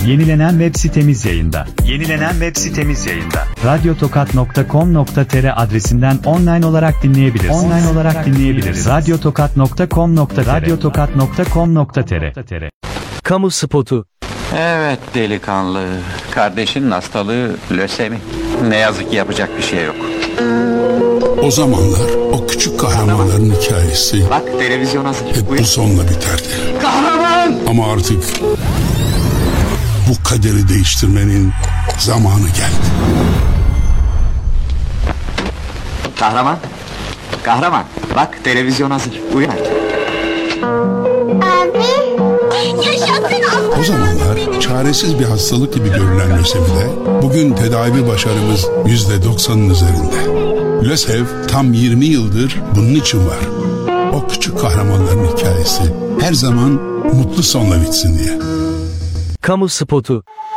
Yenilenen web sitemiz yayında. Radyotokat.com.tr adresinden online olarak dinleyebiliriz. Radyotokat.com.tr. Kamu spotu. Evet delikanlı, kardeşinin hastalığı lösemi. Ne yazık ki yapacak bir şey yok. O zamanlar o küçük kahramanların hikayesi Bak televizyon hazır. hep bu sonla biterdi. Kahraman! Ama artık bu kaderi değiştirmenin zamanı geldi. Kahraman! Kahraman! Bak televizyon hazır. Uyan. O zamanlar çaresiz bir hastalık gibi görülen lösemide bugün tedavi başarımız %90'ın üzerinde. LÖSEV tam 20 yıldır bunun için var. O küçük kahramanların hikayesi her zaman mutlu sonla bitsin diye. Kamu spotu.